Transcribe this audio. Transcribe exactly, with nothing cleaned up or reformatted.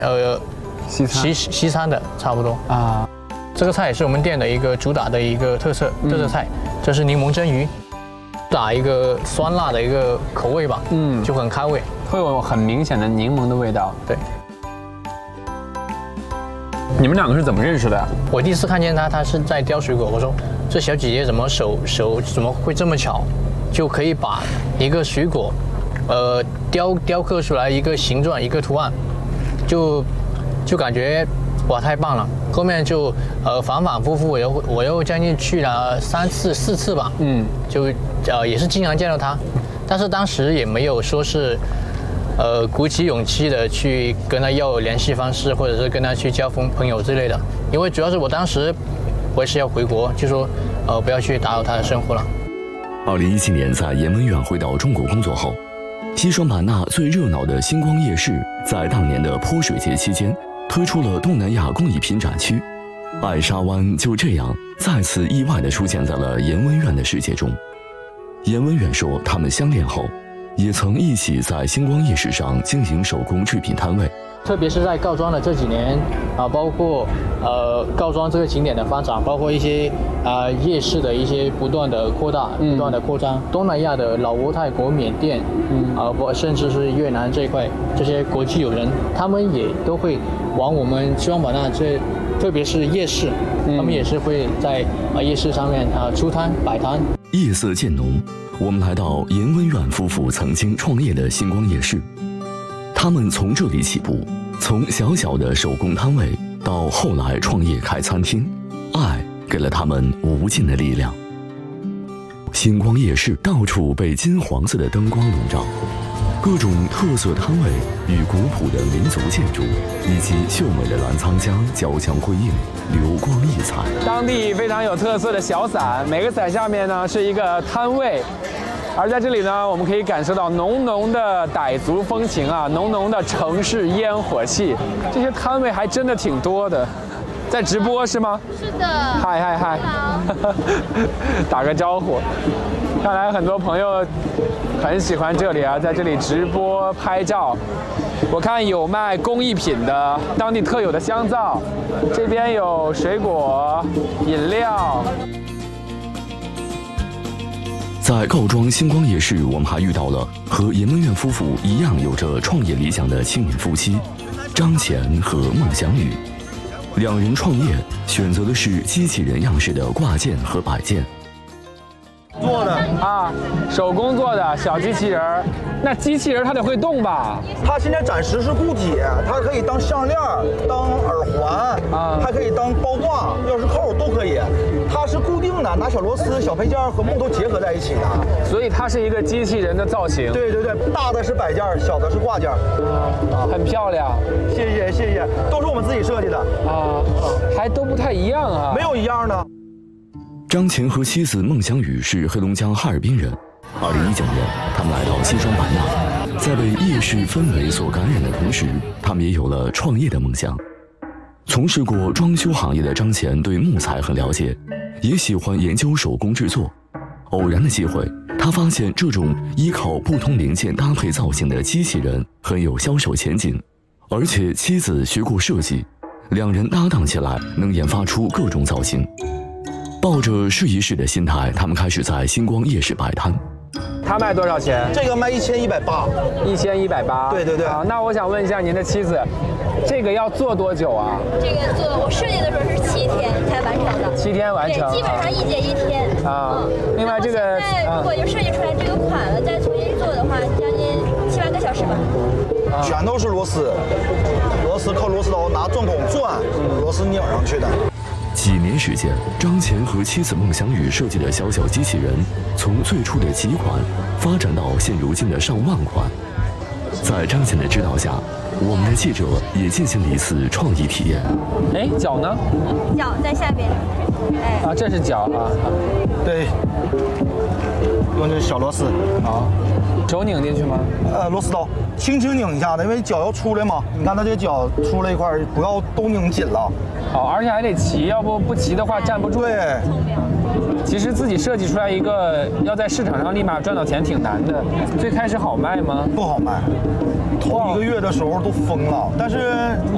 呃， 西餐西西餐的差不多啊。 这个菜也是我们店的一个主打的一个特色特色菜，这是柠檬蒸鱼，打一个酸辣的一个口味吧，嗯，就很开胃， 会有很明显的柠檬的味道。 对。 你们两个是怎么认识的？ 我第一次看见他，他是在雕水果，我说这小姐姐怎么手手怎么会这么巧，就可以把一个水果，呃，雕雕刻出来一个形状一个图案，就就感觉哇太棒了。后面就呃反反复复，我又我又将近去了三次四次吧，嗯，就呃也是经常见到他，但是当时也没有说是。呃，鼓起勇气的去跟他要联系方式，或者是跟他去交朋朋友之类的，因为主要是我当时我也是要回国，就说呃不要去打扰他的生活了。 二零一七年在颜文远回到中国工作后，西双版纳最热闹的星光夜市在当年的泼水节期间推出了东南亚工艺品展区，艾沙湾就这样再次意外地出现在了颜文远的世界中。颜文远说，他们相恋后。也曾一起在星光夜市上经营手工制品摊位， 特别是在告庄的这几年啊，包括呃告庄这个景点的发展，包括一些啊、呃、夜市的一些不断的扩大、不断的扩张，嗯、东南亚的老挝、泰国、缅甸，嗯啊，不、呃、甚至是越南这一块，这些国际友人，他们也都会往我们西双版纳这，特别是夜市，嗯、他们也是会在啊夜市上面啊出摊摆摊。 夜色渐浓。我们来到颜文远夫妇曾经创业的星光夜市，他们从这里起步，从小小的手工摊位到后来创业开餐厅，爱给了他们无尽的力量。星光夜市到处被金黄色的灯光笼罩，各种特色摊位与古朴的民族建筑以及秀美的澜沧江交相辉映，流光溢彩。 当地非常有特色的小伞，每个伞下面呢是一个摊位，而在这里呢，我们可以感受到浓浓的傣族风情啊，浓浓的城市烟火气。这些摊位还真的挺多的，在直播是吗？ 是的。 嗨嗨嗨，打个招呼。看来很多朋友很喜欢这里啊，在这里直播拍照。我看有卖工艺品的，当地特有的香皂，这边有水果、饮料。 在告庄星光夜市，我们还遇到了和颜文远夫妇一样有着创业理想的青年夫妻张乾和孟祥宇。两人创业选择的是机器人样式的挂件和摆件。 做的啊，手工做的小机器人儿，那机器人它得会动吧？ 它现在暂时是固体，它可以当项链、当耳环啊，还可以当包挂、钥匙扣都可以。它是固定的，拿小螺丝、小配件和木头结合在一起的， 所以它是一个机器人的造型。 对对对，大的是摆件，小的是挂件， 啊，很漂亮。 谢谢谢谢，都是我们自己设计的啊，还都不太一样啊， 没有一样的。 张乾和妻子孟祥宇是黑龙江哈尔滨人。二零一九年，他们来到西双版纳，在被夜市氛围所感染的同时，他们也有了创业的梦想。从事过装修行业的张乾对木材很了解，也喜欢研究手工制作。偶然的机会，他发现这种依靠不同零件搭配造型的机器人很有销售前景，而且妻子学过设计，两人搭档起来能研发出各种造型。抱着试一试的心态，他们开始在星光夜市摆摊。 它卖多少钱？ 这个卖一千一百八， 一千一百八。 对对对。 啊，那我想问一下您的妻子，这个要做多久啊？ 这个做我设计的时候是七天才完成的。 七天完成。 对，基本上一节一天。 啊。嗯、另外这个， 如果就设计出来这个款了，再重新做的话，将近七八个小时吧。 啊、全都是螺丝，螺丝靠螺丝刀拿钻孔钻，螺丝拧上去的。 几年时间，张乾和妻子孟祥宇设计的小小机器人，从最初的几款发展到现如今的上万款。在张乾的指导下，我们的记者也进行了一次创意体验。 哎，脚呢？ 脚在下边。哎， 啊，这是脚啊。 对，用这小螺丝。 好，手拧进去吗？ 呃，螺丝刀，轻轻拧一下的，因为脚要出来嘛。你看它这脚出来一块，不要都拧紧了。 好，而且还得齐，要不不齐的话站不住。 对。 其实自己设计出来一个，要在市场上立马赚到钱挺难的。最开始好卖吗？ 不好卖，头一个月的时候都疯了。但是